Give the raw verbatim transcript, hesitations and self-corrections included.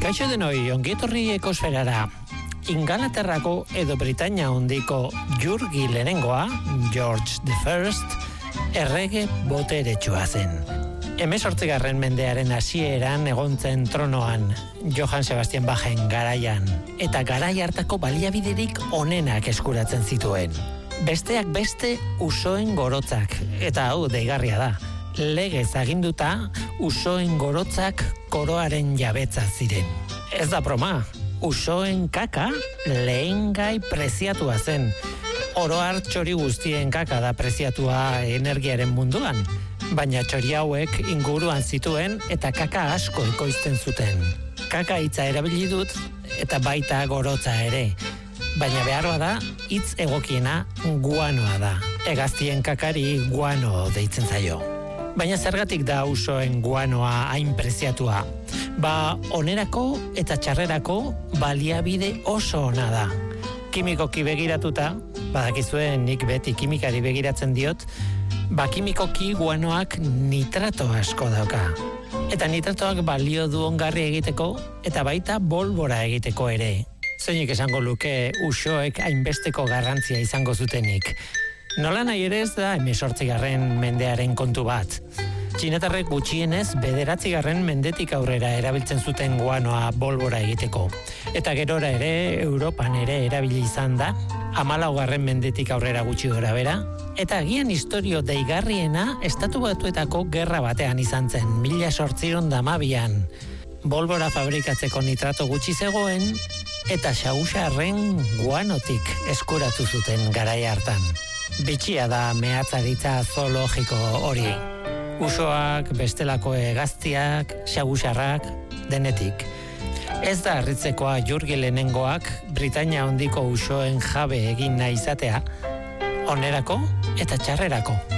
Kaixo denoi, ongietorri ekosferara. Ingalaterrako edo Britainia handiko Jurgi lehenengoa, George the First, errege boteretsua zen. Hemezortzigarren mendearen hasieran egontzen tronoan, Johann Sebastian Bachen garaian, eta garai hartako baliabiderik onenak eskuratzen zituen. Besteak beste usoen gorotzak, eta hau deigarria da. Legez aginduta, usoen gorotzak koroaren jabetza ziren. Ez da broma, usoen kaka lehen gai preziatua zen. Oro har txori guztien kaka da preziatua energiaren munduan, baina txori hauek inguruan zituen eta kaka asko ekoizten zuten. Kaka hitza erabili dut eta baita gorotza ere, baina beharra da hitz egokiena guanoa da. Hegaztien kakari guano deitzen zaio. Baina zergatik da usoen guanoa hain preziatua? Ba, onerako eta txarrerako baliabide oso ona da. Kimikoki begiratuta, badakizue nik beti kimikari begiratzen diot, ba kimikoki guanoak nitrato asko dauka. Eta nitratoak balio du ongarri egiteko eta baita bolbora egiteko ere. Zeinik esango luke usoek hainbesteko garrantzia izango zutenik. Nola nahi ere ez da hemezortzigarren mendearen kontu bat. Txinatarrek gutxienez bederatzigarren mendetik aurrera erabiltzen zuten guanoa bolbora egiteko. Eta gerora ere, Europan ere erabili izan da, hamalaugarren mendetik aurrera gutxi gora bera, eta agian historio deigarriena Estatu Batuetako gerra batean izan zen, mila zortziehun eta hamabian. Bolbora fabrikatzeko nitrato gutxi zegoen, eta xaguxarren guanotik eskuratu zuten garai hartan. Bitxia da mehatzaritza zoologiko hori. Usoak, bestelako hegaztiak, xaguxarrak, denetik. Ez da harritzekoa Jurgi lehenengoak Britainia handiko usoen jabe egin nahi izatea, onerako eta txarrerako.